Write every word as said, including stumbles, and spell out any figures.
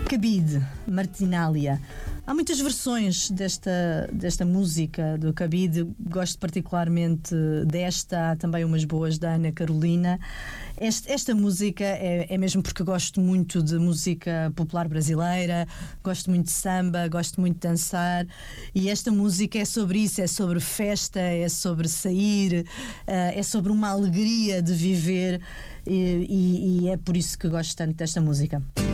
Cabide, Martinália. Há muitas versões desta, desta música do Cabide. Gosto particularmente desta. Há também umas boas da Ana Carolina. Este, esta música é, é mesmo porque gosto muito de música popular brasileira, gosto muito de samba, gosto muito de dançar, e esta música é sobre isso, é sobre festa, é sobre sair, é sobre uma alegria de viver, e, e, e é por isso que gosto tanto desta música.